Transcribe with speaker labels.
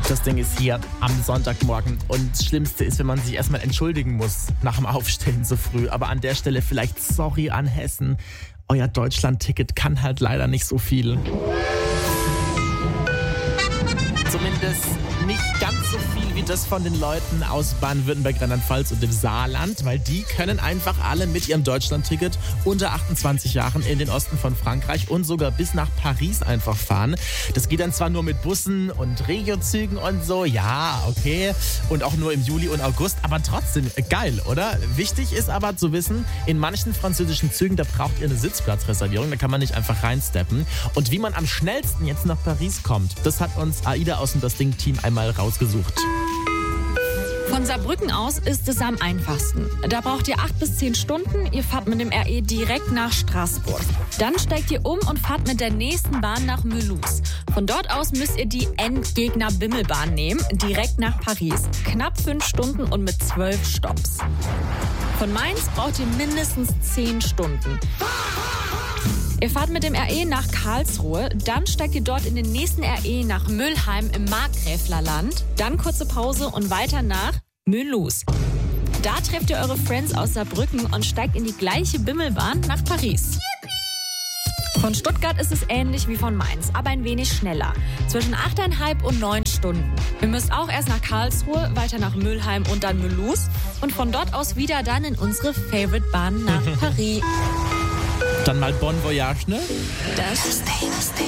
Speaker 1: Das Ding ist hier am Sonntagmorgen und das Schlimmste ist, wenn man sich erstmal entschuldigen muss nach dem Aufstehen so früh. Aber an der Stelle vielleicht sorry an Hessen. Euer Deutschland-Ticket kann halt leider nicht so viel. Zumindest nicht ganz so viel wie das von den Leuten aus Baden-Württemberg, Rheinland-Pfalz und dem Saarland, weil die können einfach alle mit ihrem Deutschland-Ticket unter 28 Jahren in den Osten von Frankreich und sogar bis nach Paris einfach fahren. Das geht dann zwar nur mit Bussen und Regiozügen und so, ja, okay, und auch nur im Juli und August, aber trotzdem geil, oder? Wichtig ist aber zu wissen, in manchen französischen Zügen, da braucht ihr eine Sitzplatzreservierung, da kann man nicht einfach reinsteppen. Und wie man am schnellsten jetzt nach Paris kommt, das hat uns AIDA aus dem Das Ding-Team einmal rausgesucht.
Speaker 2: Von Saarbrücken aus ist es am einfachsten. Da braucht ihr 8 bis 10 Stunden. Ihr fahrt mit dem RE direkt nach Straßburg. Dann steigt ihr um und fahrt mit der nächsten Bahn nach Mulhouse. Von dort aus müsst ihr die Endgegner-Bimmelbahn nehmen, direkt nach Paris. Knapp 5 Stunden und mit 12 Stopps. Von Mainz braucht ihr mindestens 10 Stunden. Ihr fahrt mit dem RE nach Karlsruhe, dann steigt ihr dort in den nächsten RE nach Mülheim im Markgräflerland, dann kurze Pause und weiter nach Mulhouse. Da trefft ihr eure Friends aus Saarbrücken und steigt in die gleiche Bimmelbahn nach Paris. Von Stuttgart ist es ähnlich wie von Mainz, aber ein wenig schneller. Zwischen 8,5 und 9 Stunden. Ihr müsst auch erst nach Karlsruhe, weiter nach Mülheim und dann Mulhouse und von dort aus wieder dann in unsere Favorite-Bahn nach Paris.
Speaker 1: Dann mal Bon Voyage, ne?
Speaker 2: Das